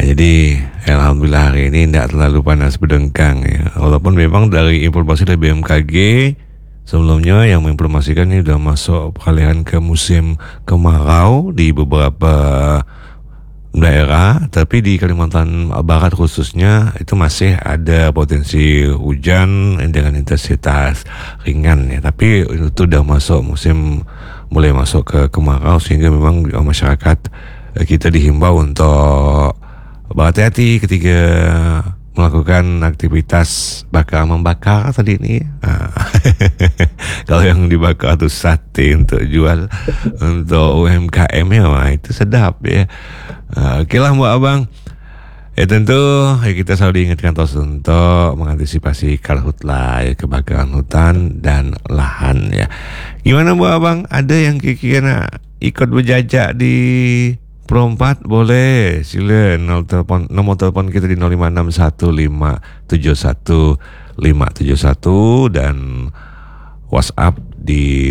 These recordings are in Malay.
Jadi alhamdulillah hari ini tidak terlalu panas berdengkang ya. Walaupun memang dari informasi dari BMKG sebelumnya yang menginformasikan ini sudah masuk peralihan ke musim kemarau di beberapa daerah, tapi di Kalimantan Barat khususnya itu masih ada potensi hujan dengan intensitas ringan ya. Tapi itu sudah masuk mulai masuk ke kemarau, sehingga memang masyarakat kita dihimbau untuk berhati-hati ketika melakukan aktivitas membakar tadi ini. Kalau yang dibakar itu sate untuk jual untuk UMKM ya, itu sedap ya. Okey lah buat abang. Tentu kita selalu diingatkan terus untuk mengantisipasi karhutlah ya, kebakaran hutan dan lahan ya. Gimana buat abang? Ada yang kira-kira nak ikut berjajak di Pro 4? Boleh, sila nombor telefon kita di 0561571571 dan WhatsApp di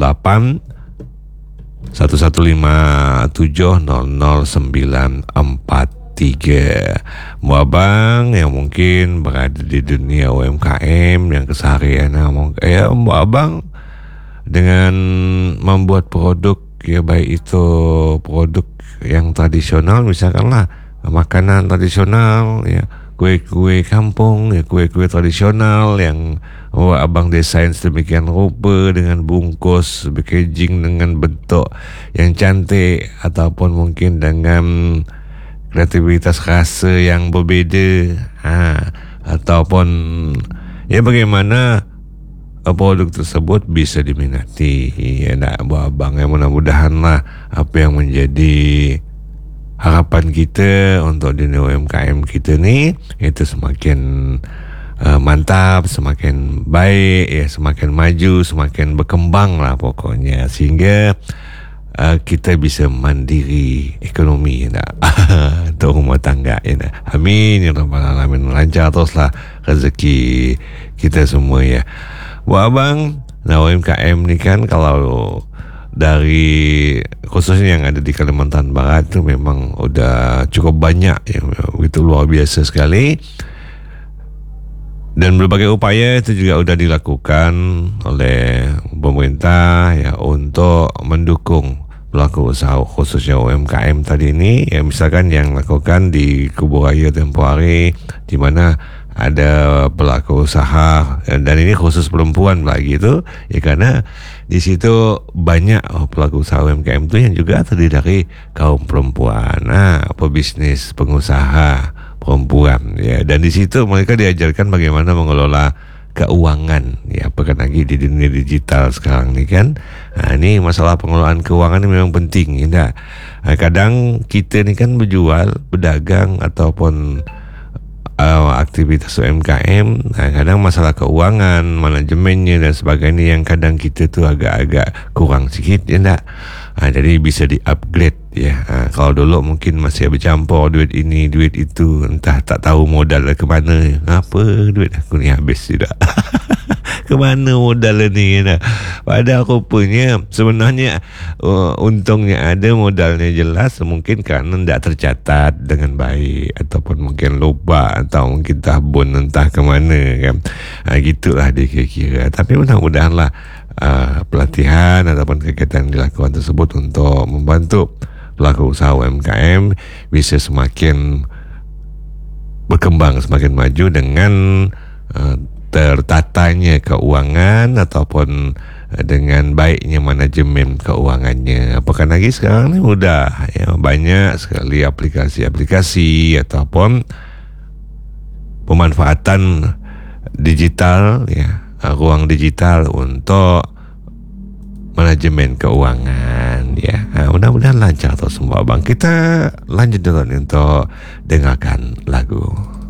081157000943. Abang yang mungkin berada di dunia UMKM yang keseharian abang dengan membuat produk ya, baik itu produk yang tradisional, misalkanlah makanan tradisional ya, kue-kue kampung ya, kue-kue tradisional yang abang desain sedemikian rupa dengan bungkus packaging dengan bentuk yang cantik, ataupun mungkin dengan kreativitas rasa yang berbeza, ataupun ya bagaimana produk tersebut bisa diminati ya, nak buat abang yang mudah-mudahan lah apa yang menjadi harapan kita untuk dunia UMKM kita ni itu semakin mantap, semakin baik ya, semakin maju, semakin berkembang lah pokoknya, sehingga kita bisa mandiri ekonomi ya, untuk rumah tangga ya. Amin ya rabbal alamin. Lancar teruslah rezeki kita semua ya. Buat abang, UMKM ni kan kalau dari khususnya yang ada di Kalimantan Barat tu memang udah cukup banyak ya, begitu luar biasa sekali. Dan berbagai upaya itu juga sudah dilakukan oleh pemerintah ya untuk mendukung pelaku usaha khususnya UMKM tadi ini ya. Misalkan yang lakukan di Kuburaya tempoh hari, di mana ada pelaku usaha dan ini khusus perempuan lagi itu ya, karena di situ banyak pelaku usaha UMKM itu yang juga terdiri dari kaum perempuan, pebisnis, pengusaha perempuan ya, dan di situ mereka diajarkan bagaimana mengelola keuangan ya, apalagi lagi di dunia digital sekarang ni kan. Ini masalah pengelolaan keuangan ini memang penting ya. Kadang kita ni kan berdagang ataupun aktivitas UMKM, kadang masalah keuangan, manajemennya dan sebagainya yang kadang kita tu agak-agak kurang sikit ya tak? Jadi bisa di-upgrade ya. Kalau dulu mungkin masih bercampur duit ini, duit itu, entah tak tahu modal ke mana. Apa duit aku ni habis tidak? Ke mana modal ni ya? Padahal rupanya sebenarnya untungnya ada, modalnya jelas, mungkin kerana tidak tercatat dengan baik, ataupun mungkin lupa, atau mungkin tabun entah ke mana kan. Gitulah dia kira-kira. Tapi mudah-mudahanlah pelatihan ataupun kegiatan yang dilakukan tersebut untuk membantu pelaku usaha UMKM bisa semakin berkembang, semakin maju dengan tertatanya keuangan ataupun dengan baiknya manajemen keuangannya. Apakah lagi sekarang ni mudah ya, banyak sekali aplikasi-aplikasi ataupun pemanfaatan digital ya, ruang digital untuk manajemen keuangan ya. Mudah-mudahan lancar terus semua abang. Kita lanjut dulu untuk dengarkan lagu.